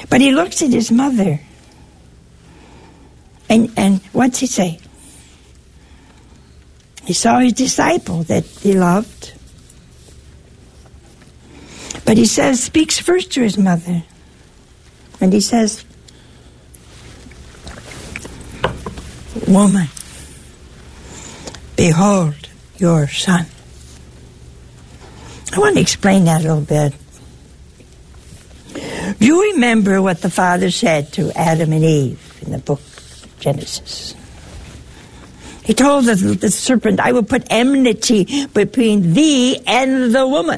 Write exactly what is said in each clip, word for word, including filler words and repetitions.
But he looks at his mother. And, and what's he say? He saw his disciple that he loved. But he says, speaks first to his mother. And he says, woman, behold your son. I want to explain that a little bit. Do you remember what the Father said to Adam and Eve in the book of Genesis? He told the, the serpent, I will put enmity between thee and the woman.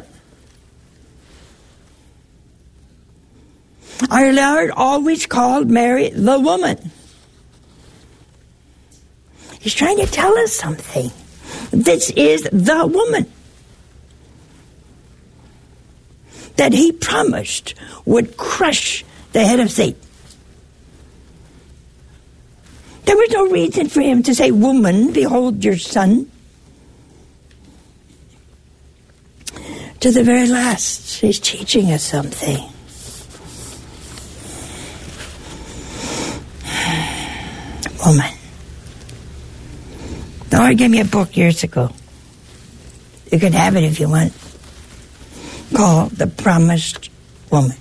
Our Lord always called Mary the woman. He's trying to tell us something. This is the woman that he promised would crush the head of Satan. There was no reason for him to say, woman, behold your son. To the very last, he's teaching us something. Woman. The Lord gave me a book years ago. You can have it if you want. Called The Promised Woman.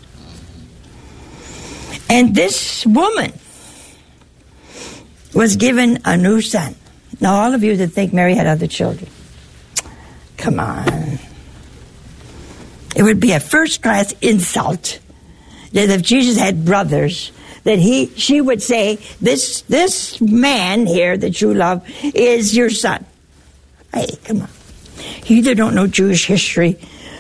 And this woman was given a new son. Now, all of you that think Mary had other children, come on. It would be a first-class insult that if Jesus had brothers, that he, she would say, this, this man here that you love is your son. Hey, come on. You either don't know Jewish history.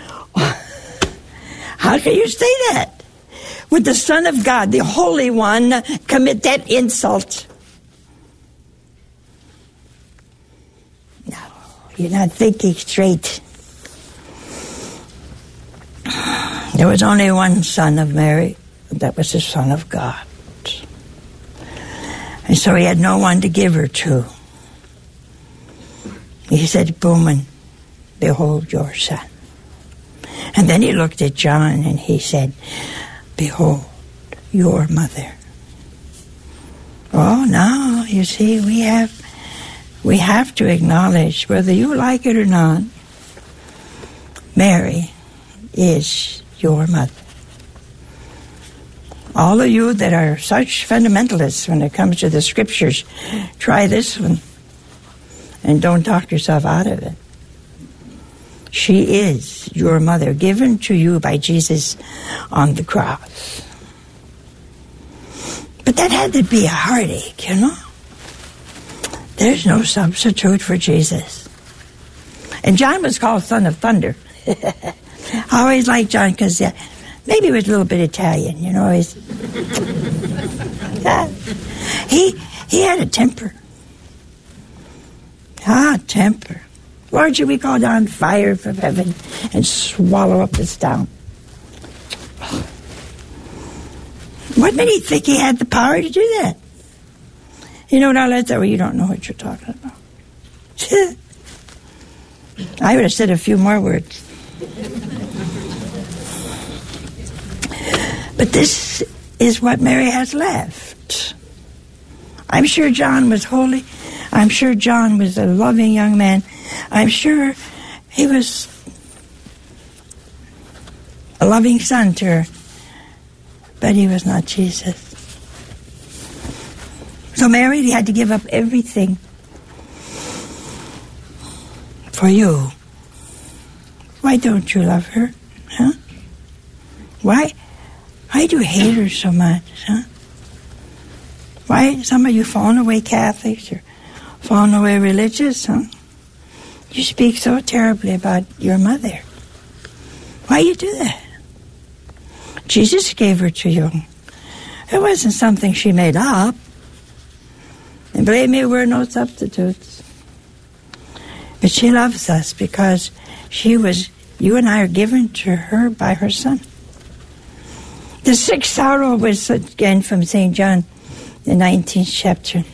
How can you say that? Would the Son of God, the Holy One, commit that insult? No, you're not thinking straight. There was only one son of Mary. That was the Son of God. And so he had no one to give her to. He said, woman, behold your son. And then he looked at John and he said, behold your mother. Oh, now, you see, we have, we have to acknowledge, whether you like it or not, Mary is your mother. All of you that are such fundamentalists when it comes to the scriptures, try this one and don't talk yourself out of it. She is your mother, given to you by Jesus on the cross. But that had to be a heartache, you know? There's no substitute for Jesus. And John was called Son of Thunder. I always liked John because uh, maybe he was a little bit Italian, you know. He's, uh, he, he had a temper. Ah, temper. Lord, should we call down fire from heaven and swallow up this town? What made he think he had the power to do that? You know what, I let that, well, you don't know what you're talking about. I would have said a few more words. But this is what Mary has left. I'm sure John was holy. I'm sure John was a loving young man. I'm sure he was a loving son to her. But he was not Jesus. So Mary, he had to give up everything for you. Why don't you love her? Huh? Why? Why do you hate her so much? Huh? Why some of you fallen away Catholics or fallen away religious? Huh? You speak so terribly about your mother. Why you do that? Jesus gave her to you. It wasn't something she made up. And believe me, we're no substitutes. But she loves us because she was, you and I are given to her by her son. The sixth sorrow was, again, from Saint John, the nineteenth chapter.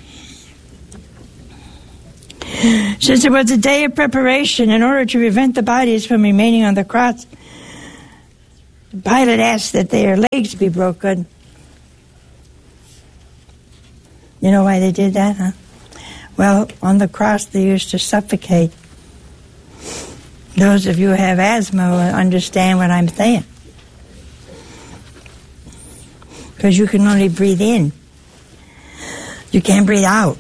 Since it was a day of preparation in order to prevent the bodies from remaining on the cross, Pilate asked that their legs be broken You know why they did that, huh? Well, on the cross they used to suffocate. Those of you who have asthma will understand what I'm saying. Because you can only breathe in. You can't breathe out.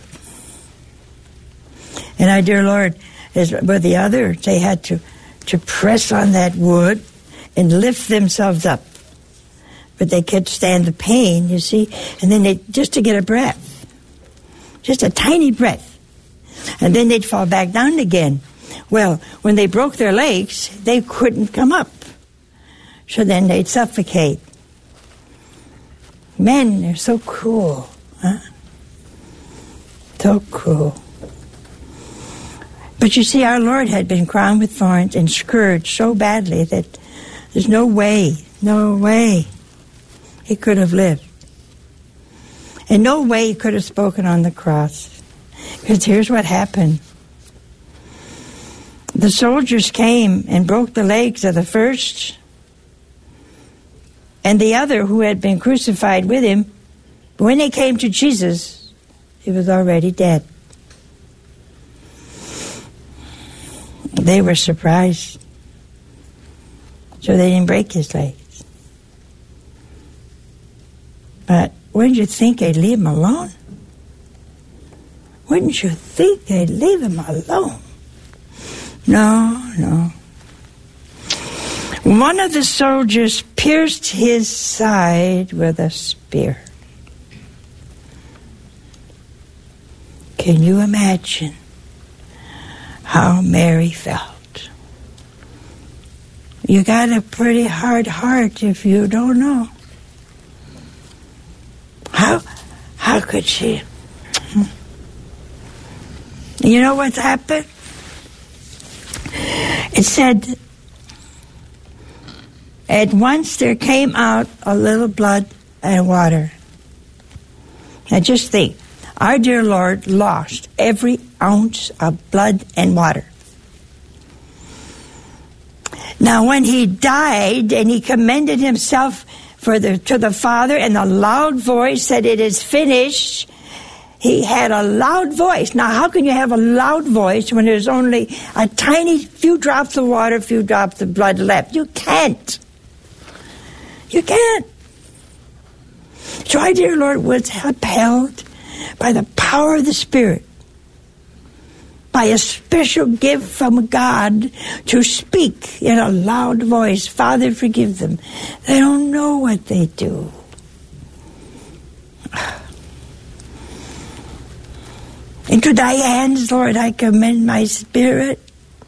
And our dear Lord, as with the others, they had to, to press on that wood and lift themselves up. But they could stand the pain, you see, and then they just to get a breath. Just a tiny breath. And then they'd fall back down again. Well, when they broke their legs, they couldn't come up. So then they'd suffocate. Men are so cruel, huh? So cruel. But you see, our Lord had been crowned with thorns and scourged so badly that there's no way, no way he could have lived. And no way he could have spoken on the cross. Because here's what happened. The soldiers came and broke the legs of the first, and the other who had been crucified with him. But when they came to Jesus, he was already dead. They were surprised. So they didn't break his legs. But wouldn't you think they'd leave him alone? Wouldn't you think they'd leave him alone? No, no. One of the soldiers pierced his side with a spear. Can you imagine how Mary felt? You got a pretty hard heart if you don't know. How, how could she? You know what's happened? It said, at once there came out a little blood and water. Now just think, our dear Lord lost every ounce of blood and water. Now when he died and he commended himself for the, to the Father in a loud voice said, it is finished. He had a loud voice. Now, how can you have a loud voice when there's only a tiny few drops of water, a few drops of blood left? You can't. You can't. So our dear Lord was upheld by the power of the Spirit, by a special gift from God to speak in a loud voice. Father, forgive them. They don't know what they do. Into thy hands, Lord, I commend my spirit.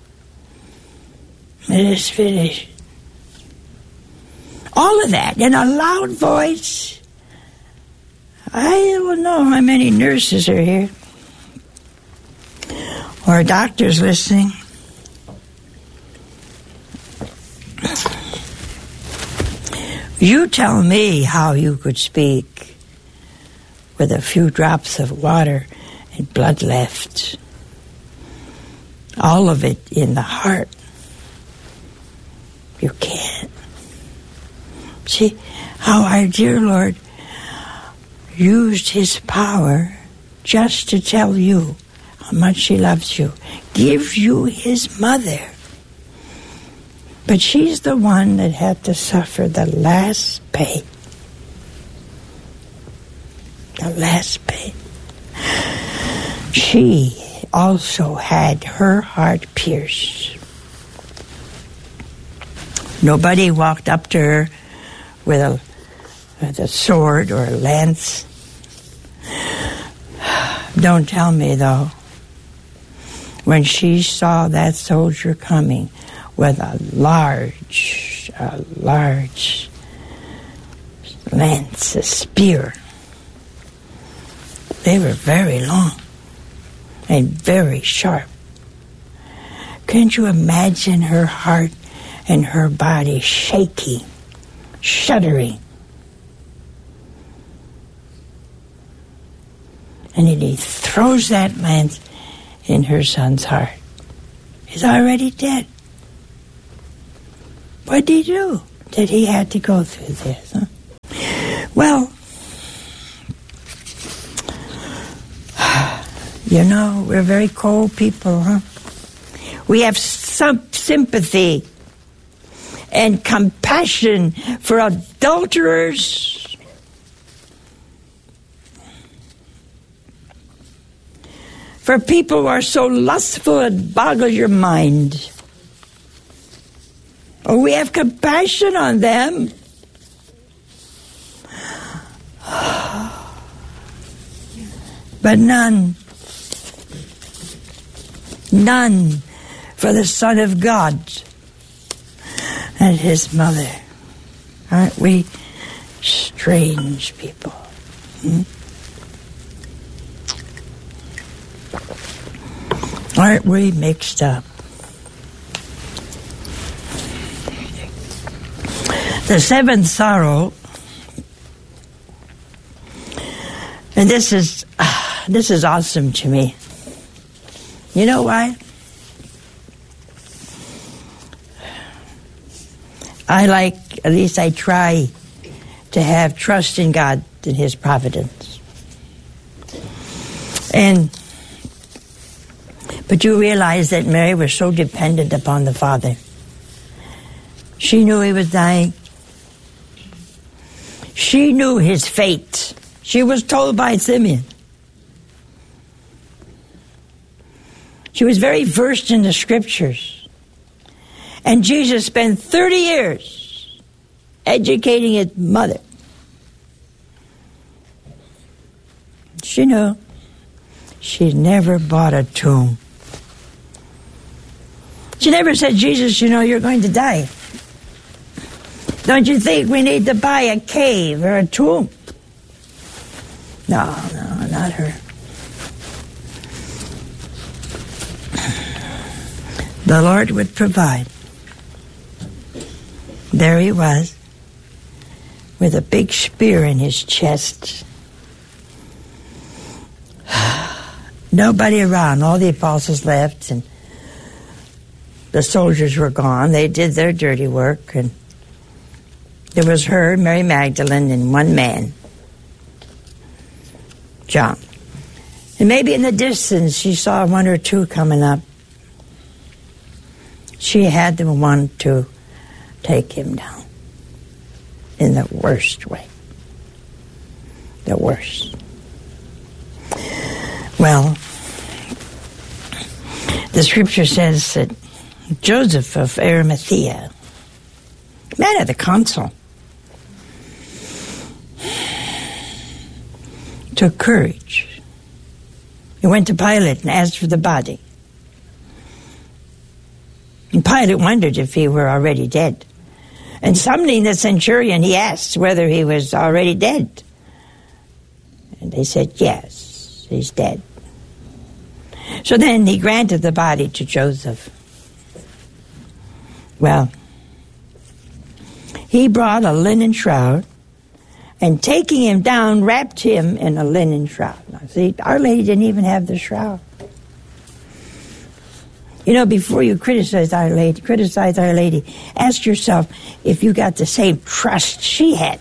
It is finished. All of that in a loud voice. I don't know how many nurses are here. Or doctors listening. You tell me how you could speak with a few drops of water and blood left. All of it in the heart. You can't. See how our dear Lord used his power just to tell you how much he loves you. Gives you his mother. But she's the one that had to suffer the last pain. The last pain. She also had her heart pierced. Nobody walked up to her with a, with a sword or a lance. Don't tell me, though, when she saw that soldier coming with a large, a large lance, a spear. They were very long and very sharp. Can't you imagine her heart and her body shaking, shuddering? And then he throws that lance in her son's heart. He's already dead. What did he do that he had to go through this? Huh? Well, You know, we're very cold people, huh? We have some sympathy and compassion for adulterers, for people who are so lustful it boggles your mind. Oh, we have compassion on them. But none, none for the Son of God and his mother. Aren't we strange people? Hmm? Aren't we mixed up? The seventh sorrow, and this is uh, this is awesome to me. You know why? I like, at least I try to have trust in God and his providence. And but you realize that Mary was so dependent upon the Father. She knew he was dying. She knew his fate. She was told by Simeon. She was very versed in the scriptures. And Jesus spent thirty years educating his mother. She knew. She never bought a tomb. She never said, Jesus, you know, you're going to die. Don't you think we need to buy a cave or a tomb? No, no, not her. The Lord would provide. There he was, with a big spear in his chest. Nobody around. All the apostles left, and the soldiers were gone. They did their dirty work, and there was her, Mary Magdalene, and one man, John. And maybe in the distance she saw one or two coming up. She had the one to take him down in the worst way. The worst. Well, the scripture says that Joseph of Arimathea, man of the council, took courage. He went to Pilate and asked for the body. And Pilate wondered if he were already dead. And summoning the centurion, he asked whether he was already dead. And they said, yes, he's dead. So then he granted the body to Joseph. Well, he brought a linen shroud, and taking him down, wrapped him in a linen shroud. Now, see, Our Lady didn't even have the shroud. You know, before you criticize Our Lady, criticize Our Lady, ask yourself if you got the same trust she had.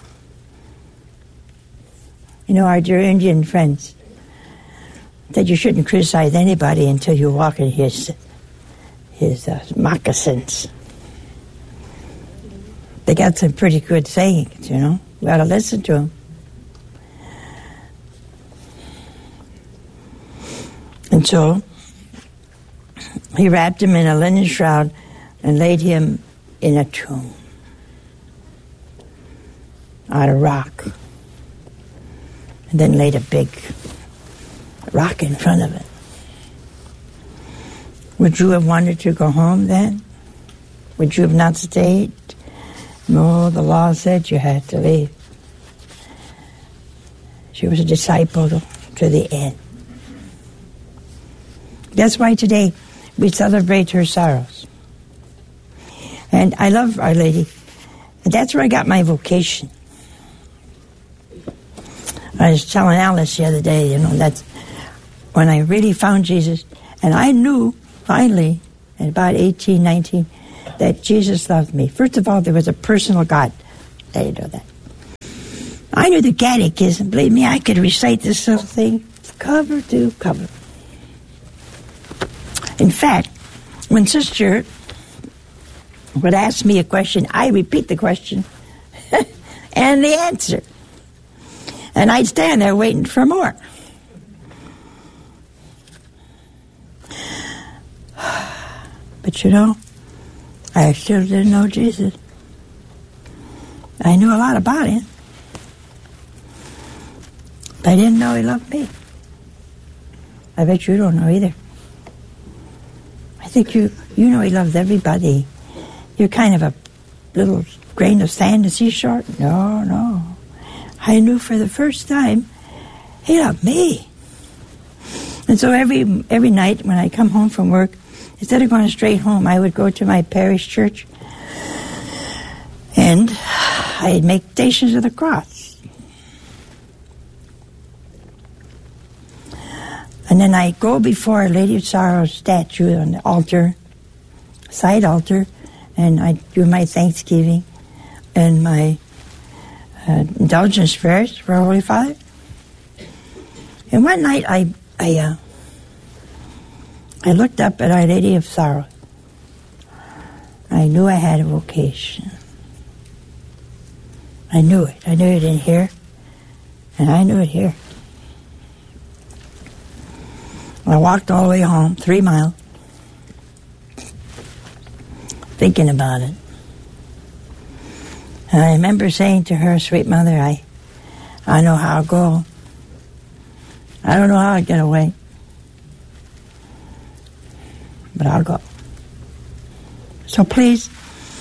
You know, our dear Indian friends said you shouldn't criticize anybody until you walk in his his uh, moccasins. They got some pretty good sayings, you know. We ought to listen to them. And so he wrapped him in a linen shroud and laid him in a tomb out of rock. And then laid a big rock in front of it. Would you have wanted to go home then? Would you have not stayed? No, the law said you had to leave. She was a disciple to the end. That's why today we celebrate her sorrows. And I love Our Lady. And that's where I got my vocation. I was telling Alice the other day, you know, that's when I really found Jesus. And I knew, finally, at about eighteen, nineteen, that Jesus loved me. First of all, there was a personal God. I didn't know that. I knew the catechism. Believe me, I could recite this little thing cover to cover. fact, when Sister would ask me a question, I repeat the question and the answer. And I'd stand there waiting for more. But you know, I still didn't know Jesus. I knew a lot about him, but I didn't know he loved me. I bet you don't know either. I think you, you know he loves everybody. You're kind of a little grain of sand to seashore. No, no. I knew for the first time he loved me. And so every every night when I come home from work, instead of going straight home, I would go to my parish church and I'd make Stations of the Cross. And then I'd go before Our Lady of Sorrows statue on the altar, side altar, and I'd do my thanksgiving and my uh, indulgence prayers for Holy Father. And one night I I uh, I looked up at Our Lady of Sorrows. I knew I had a vocation. I knew it. I knew it in here, and I knew it here. I walked all the way home, three miles, thinking about it. And I remember saying to her, sweet mother, I, I know how I'll go. I don't know how I'll get away, but I'll go. So please,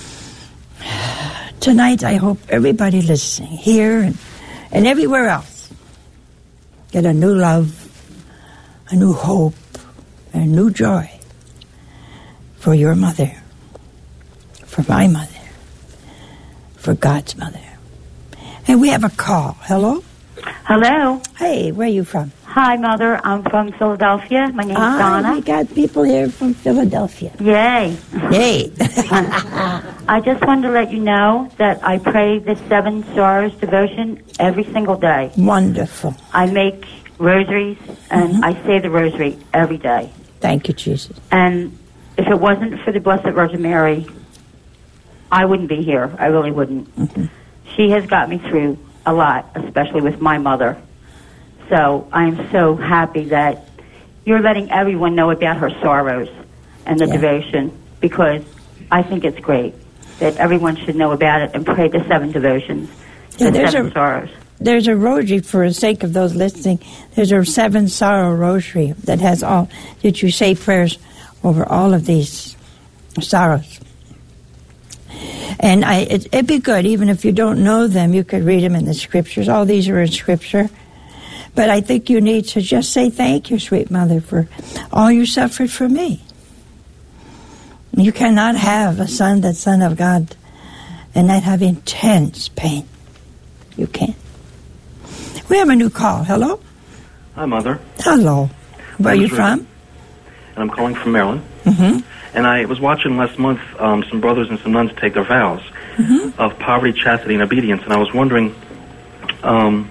tonight I hope everybody listening here and, and everywhere else get a new love, a new hope, and a new joy for your mother, for my mother, for God's mother. And we have a call. Hello? Hello. Hey, where are you from? Hi, Mother. I'm from Philadelphia. My name's ah, Donna. We got people here from Philadelphia. Yay. Yay. I just wanted to let you know that I pray the Seven Sorrows devotion every single day. Wonderful. I make rosaries, and mm-hmm. I say the rosary every day. Thank you, Jesus. And if it wasn't for the Blessed Virgin Mary, I wouldn't be here. I really wouldn't. Mm-hmm. She has got me through a lot, especially with my mother. So I'm so happy that you're letting everyone know about her sorrows and the yeah. devotion, because I think it's great that everyone should know about it and pray the seven devotions, yeah, the seven a, sorrows. There's a rosary, for the sake of those listening, there's a seven sorrow rosary that has all, that you say prayers over all of these sorrows. And I, it, it'd be good, even if you don't know them, you could read them in the scriptures. All these are in scripture. But I think you need to just say thank you, sweet mother, for all you suffered for me. You cannot have a son that's son of God and not have intense pain. You can't. We have a new call. Hello? Hi, Mother. Hello. Where are you from? And I'm calling from Maryland. Mm-hmm. And I was watching last month um, some brothers and some nuns take their vows mm-hmm. of poverty, chastity, and obedience. And I was wondering, um,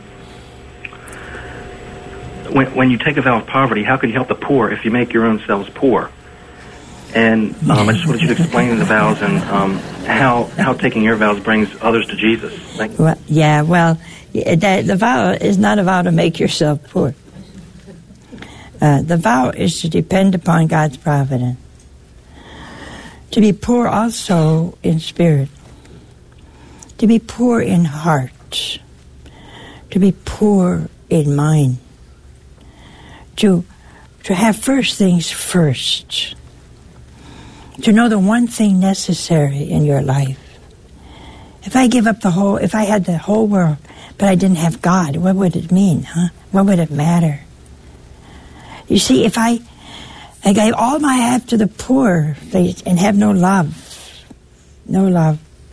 when, when you take a vow of poverty, how can you help the poor if you make your own selves poor? And um, I just wanted you to explain the vows and um, how how taking your vows brings others to Jesus. Thank you. Well, yeah, well, the, the vow is not a vow to make yourself poor. Uh, the vow is to depend upon God's providence. To be poor also in spirit. To be poor in heart. To be poor in mind. To, to have first things first. To know the one thing necessary in your life. If I give up the whole, if I had the whole world, but I didn't have God, what would it mean, huh? What would it matter? You see, if I, I gave all I have to the poor and have no love, no love,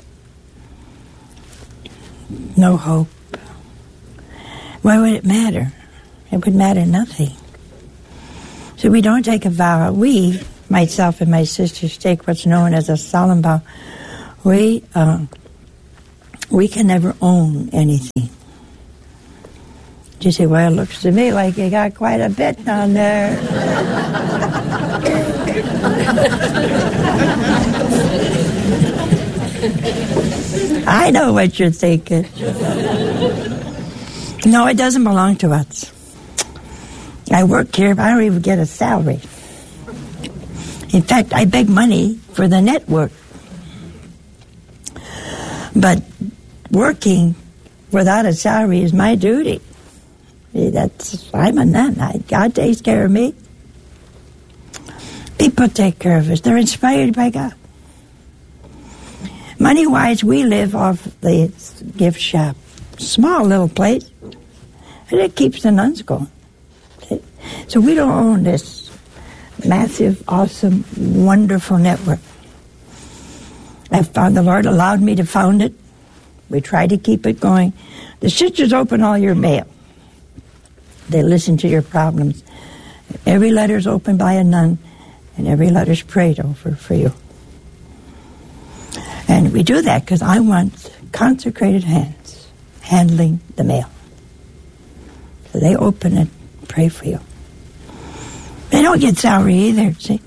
no hope, why would it matter? It would matter nothing. So we don't take a vow. We, myself and my sisters, take what's known as a solemn vow. We, uh, we can never own anything. You say, well, it looks to me like you got quite a bit down there. I know what you're thinking. No, it doesn't belong to us. I work here, but I don't even get a salary. In fact, I beg money for the network. But working without a salary is my duty. That's I'm a nun. I, God takes care of me. People take care of us. They're inspired by God. Money-wise, we live off the gift shop. Small little place. And it keeps the nuns going. So we don't own this massive, awesome, wonderful network. I found the Lord allowed me to found it. We try to keep it going. The sisters open all your mail. They listen to your problems. Every letter is opened by a nun, and every letter is prayed over for you. And we do that because I want consecrated hands handling the mail. So they open it, pray for you. They don't get salary either, see?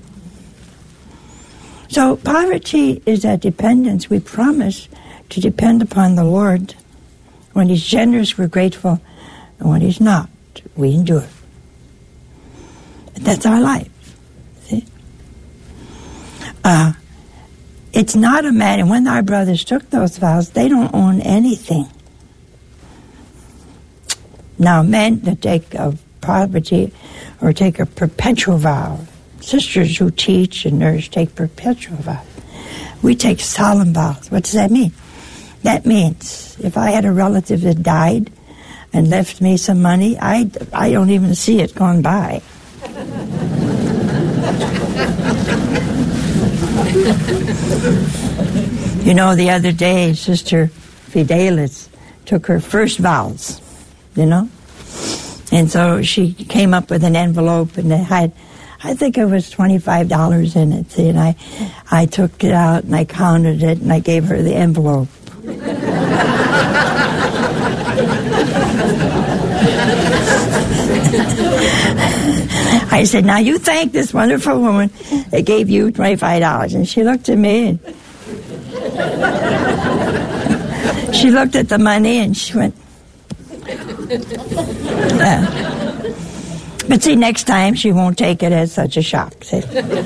So poverty is that dependence. We promise to depend upon the Lord. When He's generous, we're grateful. And when He's not, we endure. But that's our life, see? Uh, it's not a matter, when our brothers took those vows, they don't own anything. Now, men that take a poverty or take a perpetual vow, sisters who teach and nurse take perpetual vows. We take solemn vows. What does that mean? That means if I had a relative that died and left me some money, I, I don't even see it going by. You know, the other day, Sister Fidelis took her first vows, you know? And so she came up with an envelope, and it had, I think it was twenty-five dollars in it. See, and I, I took it out, and I counted it, and I gave her the envelope. I said, now you thank this wonderful woman that gave you twenty-five dollars. And she looked at me, and she looked at the money, and she went, yeah. But see, next time she won't take it as such a shock. See?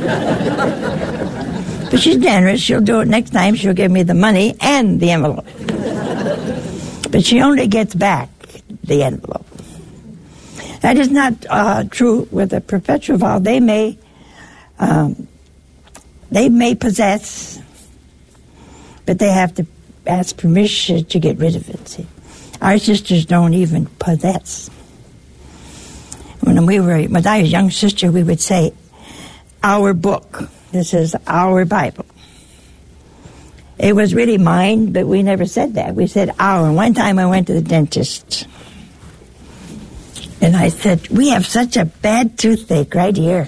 But she's generous. She'll do it next time. She'll give me the money and the envelope. But she only gets back the envelope. That is not uh, true with a perpetual vow. They may, um, they may possess, but they have to ask permission to get rid of it. See? Our sisters don't even possess. When we were, when I was a young sister, we would say, our book. This is our Bible. It was really mine, but we never said that. We said our. One time I went to the dentist, and I said, we have such a bad toothache right here.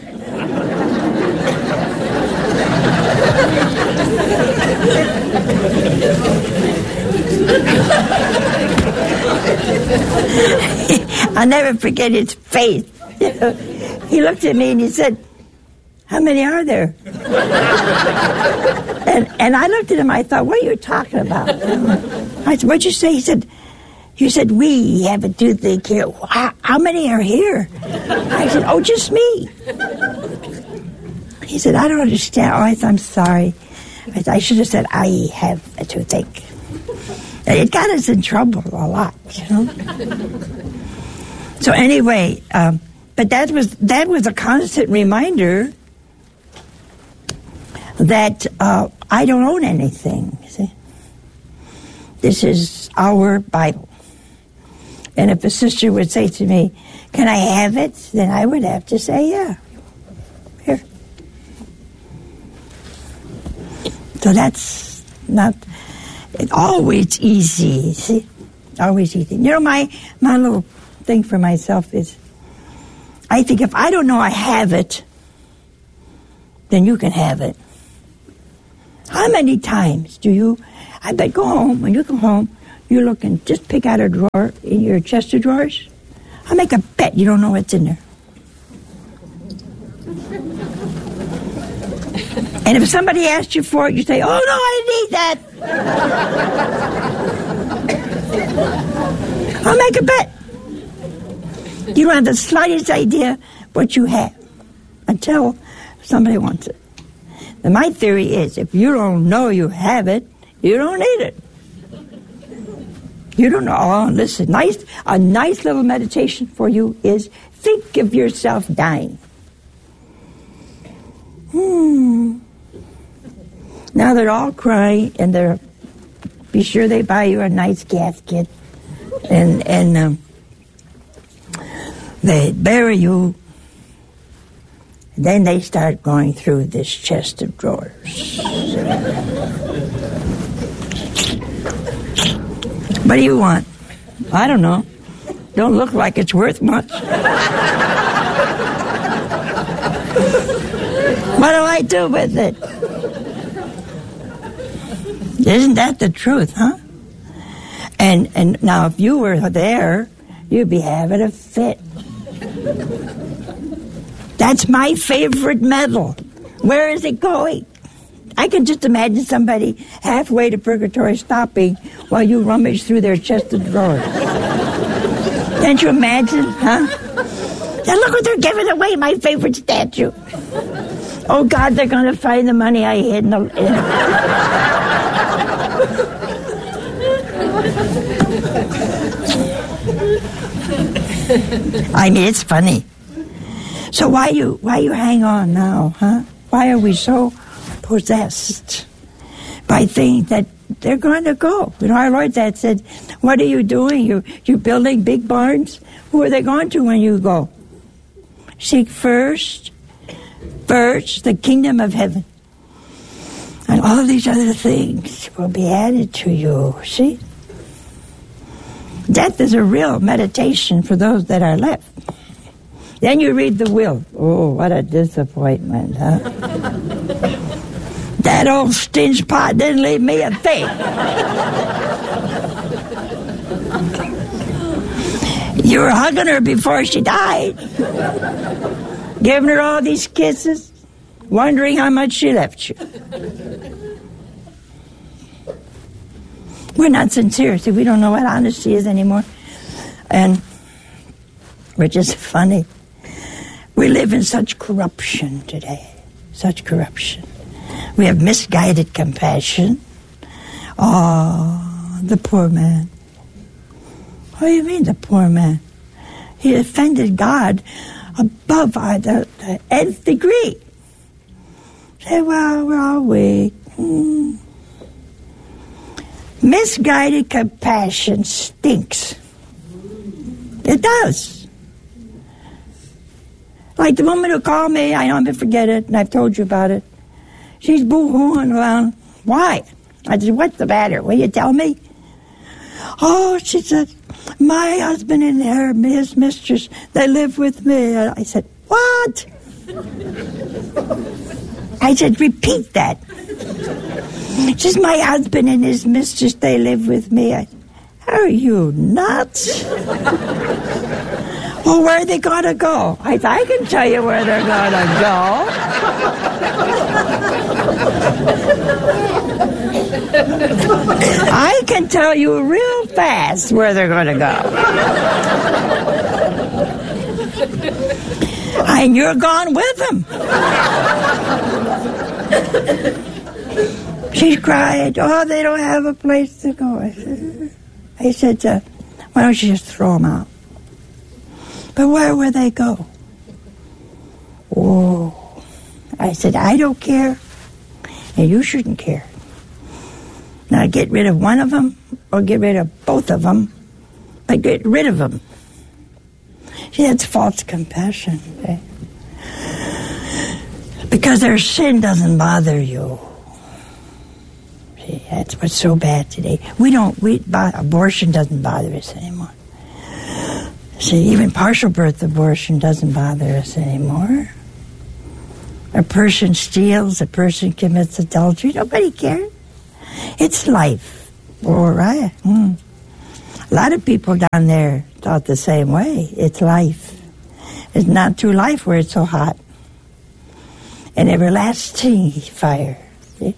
I'll never forget his face. He looked at me and he said, how many are there? and and I looked at him, I thought, what are you talking about? I said, what'd you say? He said, you said, we have a toothache here. How, how many are here? I said, oh, just me. He said, I don't understand. Oh, I said, I'm sorry. I, said, I should have said, I have a toothache. It got us in trouble a lot, you know. So anyway, um, but that was that was a constant reminder that uh, I don't own anything. See? This is our Bible. And if a sister would say to me, can I have it? Then I would have to say, yeah. Here. So that's not it's always easy. See? Always easy. You know, my, my little thing for myself is, I think if I don't know I have it, then you can have it. How many times do you, I bet go home, when you go home, you look and just pick out a drawer in your chest of drawers? I'll make a bet you don't know what's in there. And if somebody asks you for it, you say, oh, no, I need that. I'll make a bet. You don't have the slightest idea what you have until somebody wants it. And my theory is, if you don't know you have it, you don't need it. You don't know. Oh, listen, nice, a nice little meditation for you is think of yourself dying. Hmm. Now they're all crying, and they're be sure they buy you a nice casket, and and um, they bury you. Then they start going through this chest of drawers. What do you want? I don't know. Don't look like it's worth much. What do I do with it? Isn't that the truth, huh? And and now if you were there, you'd be having a fit. That's my favorite medal. Where is it going? I can just imagine somebody halfway to purgatory stopping while you rummage through their chest of drawers. Can't you imagine, huh? Now look what they're giving away, my favorite statue. Oh, God, they're going to find the money I hid in the... In I mean, it's funny. So why you why you hang on now, huh? Why are we so possessed by things that they're going to go? You know, our Lord that said, what are you doing? You, you're building big barns? Who are they going to when you go? Seek first, first the kingdom of heaven. And all of these other things will be added to you. See? Death is a real meditation for those that are left. Then you read the will. Oh, what a disappointment, huh? That old stinge pot didn't leave me a thing. You were hugging her before she died, giving her all these kisses, wondering how much she left you. We're not sincere. See, we don't know what honesty is anymore. And we're just funny. We live in such corruption today. Such corruption. We have misguided compassion. Oh, the poor man. What do you mean, the poor man? He offended God above the, the nth degree. Say, well, we're all weak. Hmm. Misguided compassion stinks. It does. Like the woman who called me, I know I'm going to forget it, and I've told you about it. She's boo-hooing around. Why? I said, what's the matter? Will you tell me? Oh, she said, my husband and her, his mistress, they live with me. I said, what? I said, repeat that. She says, my husband and his mistress, they live with me. I said, are you nuts? Well, where are they going to go? I said, I can tell you where they're going to go. I can tell you real fast where they're going to go. And you're gone with them. She cried, oh, they don't have a place to go. I said, I said uh, why don't you just throw them out? But where will they go? Oh, I said, I don't care, and you shouldn't care. Now get rid of one of them, or get rid of both of them, but get rid of them. See, that's false compassion. Okay? Because their sin doesn't bother you. See, that's what's so bad today. We don't, we, abortion doesn't bother us anymore. See, even partial birth abortion doesn't bother us anymore. A person steals, a person commits adultery, nobody cares. It's life. All right. Mm. A lot of people down there thought the same way. It's life. It's not true life where it's so hot. and everlasting fire. See?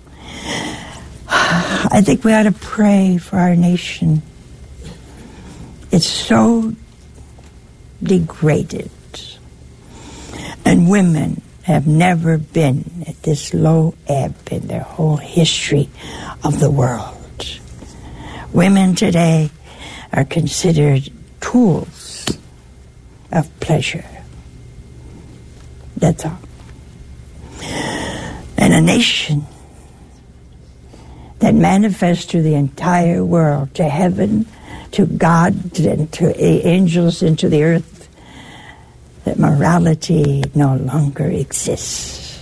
I think we ought to pray for our nation. It's so degraded. And women have never been at this low ebb in their whole history of the world. Women today are considered tools of pleasure. That's all. And a nation that manifests to the entire world, to heaven, to God, and to angels, and to the earth, that morality no longer exists.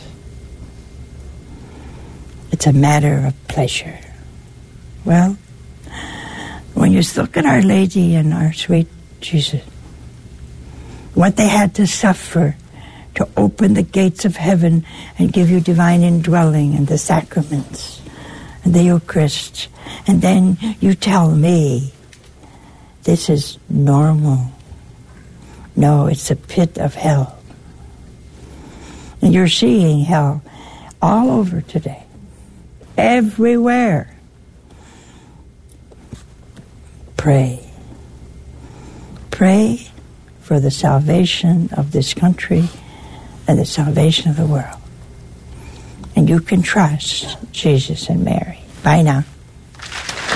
It's a matter of pleasure. Well, when you look at Our Lady and our sweet Jesus, what they had to suffer to open the gates of heaven and give you divine indwelling and the sacraments and the Eucharist, and then you tell me this is normal. No, it's a pit of hell. And you're seeing hell all over today. Everywhere. Pray. Pray for the salvation of this country and the salvation of the world. And you can trust Jesus and Mary. Bye now.